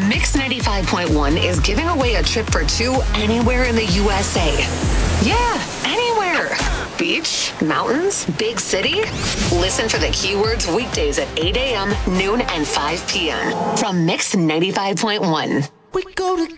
Mix 95.1 is giving away a trip for two anywhere in the USA. Yeah, anywhere. Beach, mountains, big city. Listen for the keywords weekdays at 8 a.m., noon, and 5 p.m. from Mix 95.1. We go to